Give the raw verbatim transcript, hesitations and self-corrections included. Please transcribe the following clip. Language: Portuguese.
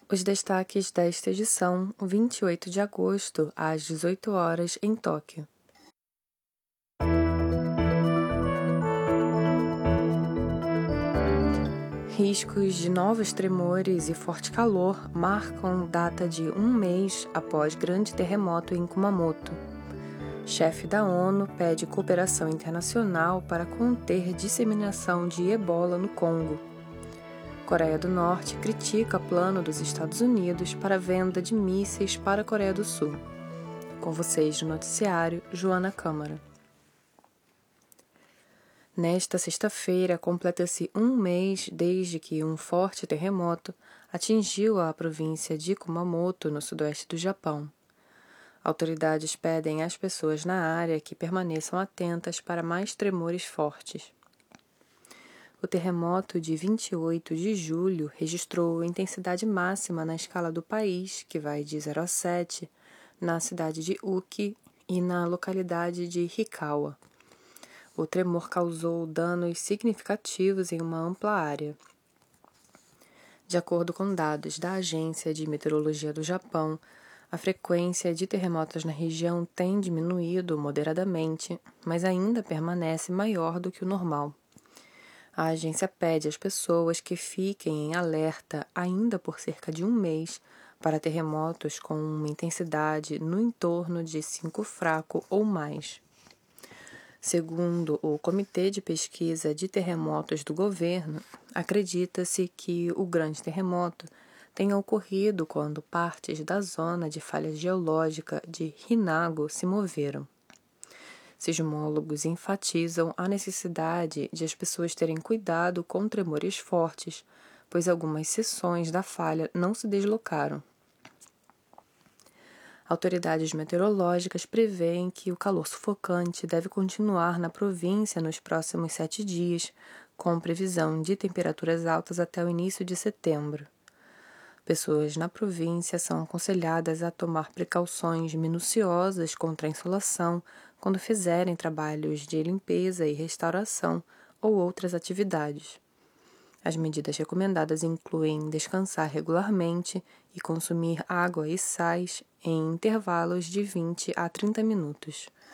Os destaques desta edição, vinte e oito de agosto, às dezoito horas, em Tóquio. Riscos de novos tremores e forte calor marcam data de um mês após grande terremoto em Kumamoto. Chefe da ONU pede cooperação internacional para conter disseminação de ebola no Congo. Coreia do Norte critica plano dos Estados Unidos para venda de mísseis para a Coreia do Sul. Com vocês no noticiário, Joana Câmara. Nesta sexta-feira, completa-se um mês desde que um forte terremoto atingiu a província de Kumamoto, no sudoeste do Japão. Autoridades pedem às pessoas na área que permaneçam atentas para mais tremores fortes. O terremoto de vinte e oito de julho registrou intensidade máxima na escala do país, que vai de zero a sete, na cidade de Uki e na localidade de Hikawa. O tremor causou danos significativos em uma ampla área. De acordo com dados da Agência de Meteorologia do Japão, a frequência de terremotos na região tem diminuído moderadamente, mas ainda permanece maior do que o normal. A agência pede às pessoas que fiquem em alerta ainda por cerca de um mês para terremotos com uma intensidade no entorno de cinco fraco ou mais. Segundo o Comitê de Pesquisa de Terremotos do governo, acredita-se que o grande terremoto tenha ocorrido quando partes da zona de falha geológica de Hinago se moveram. Sismólogos enfatizam a necessidade de as pessoas terem cuidado com tremores fortes, pois algumas seções da falha não se deslocaram. Autoridades meteorológicas prevêem que o calor sufocante deve continuar na província nos próximos sete dias, com previsão de temperaturas altas até o início de setembro. Pessoas na província são aconselhadas a tomar precauções minuciosas contra a insolação quando fizerem trabalhos de limpeza e restauração ou outras atividades. As medidas recomendadas incluem descansar regularmente e consumir água e sais em intervalos de vinte a trinta minutos.